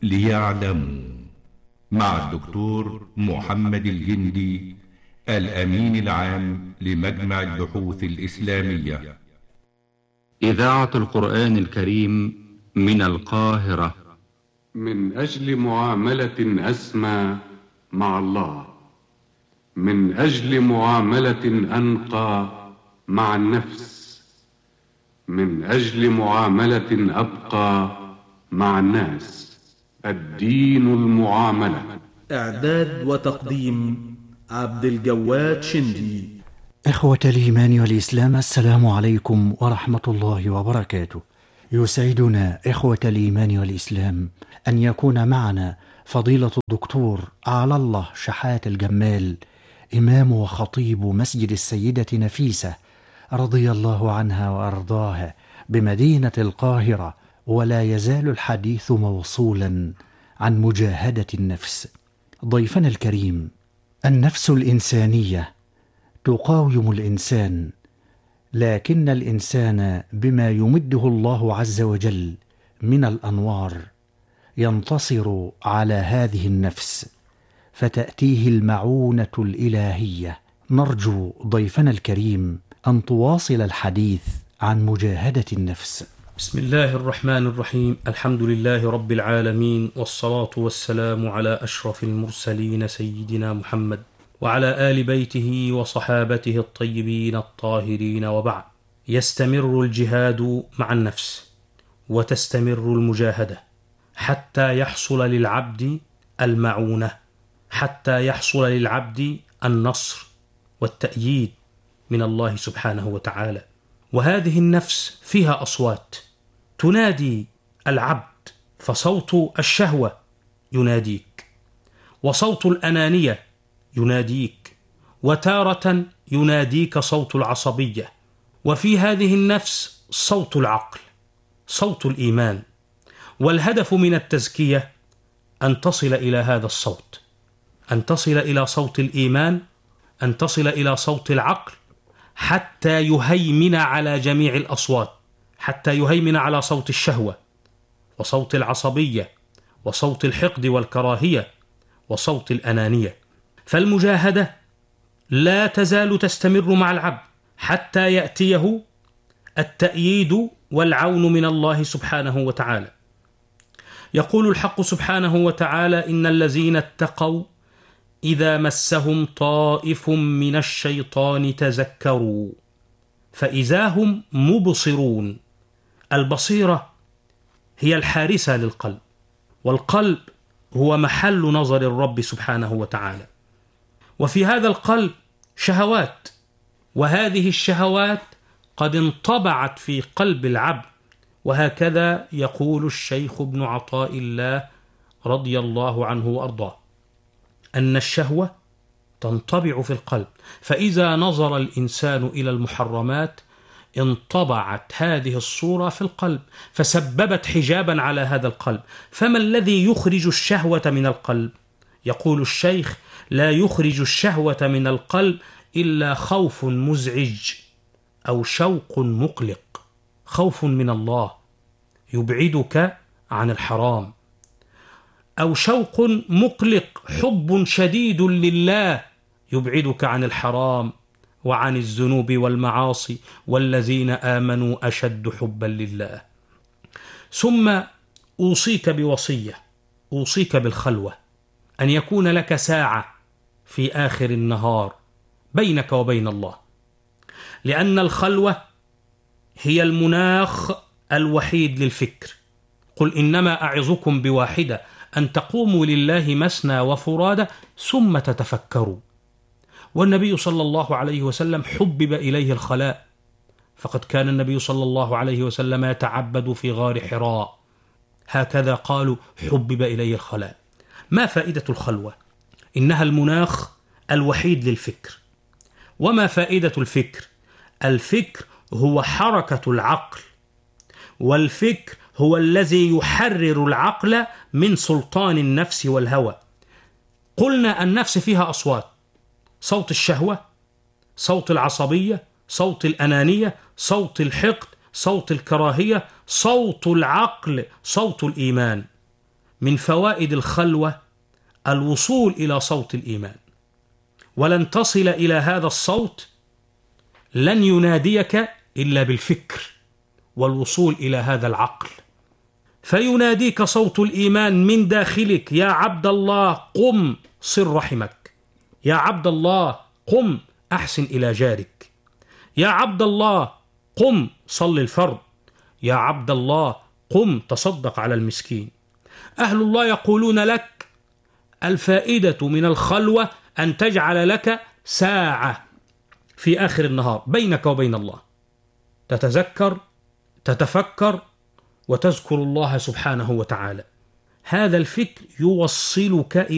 ليعلموا، مع الدكتور محمد الجندي، الأمين العام لمجمع البحوث الإسلامية. إذاعة القرآن الكريم من القاهرة. من أجل معاملة أسمى مع الله، من أجل معاملة أنقى مع النفس، من أجل معاملة أبقى مع الناس. الدين المعاملة. إعداد وتقديم عبد الجواد شندي. إخوة الإيمان والإسلام، السلام عليكم ورحمة الله وبركاته. يسعدنا إخوة الإيمان والإسلام أن يكون معنا فضيلة الدكتور على الله شحات الجمال، إمام وخطيب مسجد السيدة نفيسة رضي الله عنها وأرضاها بمدينة القاهرة، ولا يزال الحديث موصولا عن مجاهدة النفس. ضيفنا الكريم، النفس الإنسانية تقاوم الإنسان، لكن الإنسان بما يمده الله عز وجل من الأنوار ينتصر على هذه النفس، فتأتيه المعونة الإلهية. نرجو ضيفنا الكريم أن تواصل الحديث عن مجاهدة النفس. بسم الله الرحمن الرحيم. الحمد لله رب العالمين، والصلاة والسلام على أشرف المرسلين سيدنا محمد وعلى آل بيته وصحابته الطيبين الطاهرين، وبعد. يستمر الجهاد مع النفس وتستمر المجاهدة حتى يحصل للعبد المعونة، حتى يحصل للعبد النصر والتأييد من الله سبحانه وتعالى. وهذه النفس فيها أصوات تنادي العبد، فصوت الشهوة يناديك، وصوت الأنانية يناديك، وتارة يناديك صوت العصبية. وفي هذه النفس صوت العقل، صوت الإيمان. والهدف من التزكية أن تصل إلى هذا الصوت، أن تصل إلى صوت الإيمان، أن تصل إلى صوت العقل، حتى يهيمن على جميع الأصوات، حتى يهيمن على صوت الشهوة وصوت العصبية وصوت الحقد والكراهية وصوت الأنانية. فالمجاهدة لا تزال تستمر مع العبد حتى يأتيه التأييد والعون من الله سبحانه وتعالى. يقول الحق سبحانه وتعالى: إن الذين اتقوا إذا مسهم طائف من الشيطان تذكروا فإذا هم مبصرون. البصيرة هي الحارسة للقلب، والقلب هو محل نظر الرب سبحانه وتعالى. وفي هذا القلب شهوات، وهذه الشهوات قد انطبعت في قلب العبد. وهكذا يقول الشيخ ابن عطاء الله رضي الله عنه وأرضاه أن الشهوة تنطبع في القلب، فإذا نظر الإنسان إلى المحرمات انطبعت هذه الصورة في القلب، فسببت حجابا على هذا القلب. فما الذي يخرج الشهوة من القلب؟ يقول الشيخ: لا يخرج الشهوة من القلب إلا خوف مزعج أو شوق مقلق. خوف من الله يبعدك عن الحرام، أو شوق مقلق، حب شديد لله يبعدك عن الحرام وعن الذنوب والمعاصي، والذين آمنوا أشد حبا لله. ثم أوصيك بوصية، أوصيك بالخلوة، أن يكون لك ساعة في آخر النهار بينك وبين الله، لأن الخلوة هي المناخ الوحيد للفكر. قل إنما أعظكم بواحدة، أن تقوموا لله مثنى وفرادى ثم تتفكروا. والنبي صلى الله عليه وسلم حبب إليه الخلاء، فقد كان النبي صلى الله عليه وسلم يتعبد في غار حراء، هكذا قالوا حبب إليه الخلاء. ما فائدة الخلوة؟ إنها المناخ الوحيد للفكر. وما فائدة الفكر؟ الفكر هو حركة العقل، والفكر هو الذي يحرر العقل من سلطان النفس والهوى. قلنا النفس فيها أصوات: صوت الشهوة، صوت العصبية، صوت الأنانية، صوت الحقد، صوت الكراهية، صوت العقل، صوت الإيمان. من فوائد الخلوة الوصول إلى صوت الإيمان، ولن تصل إلى هذا الصوت، لن يناديك إلا بالفكر والوصول إلى هذا العقل، فيناديك صوت الإيمان من داخلك: يا عبد الله قم صل رحمك، يا عبد الله قم أحسن إلى جارك، يا عبد الله قم صل الفرض، يا عبد الله قم تصدق على المسكين. أهل الله يقولون لك: الفائدة من الخلوة أن تجعل لك ساعة في آخر النهار بينك وبين الله، تتذكر، تتفكر، وتذكر الله سبحانه وتعالى. هذا الفكر يوصلك إلى